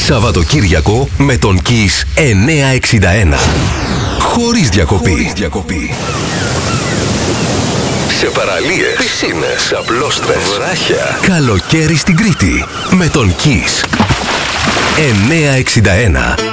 Σαββατοκύριακο με τον Kiss 961. Χωρίς διακοπή. Σε παραλίες, πισίνες, απλώστρες, βράχια. Καλοκαίρι στην Κρήτη με τον Kiss 961.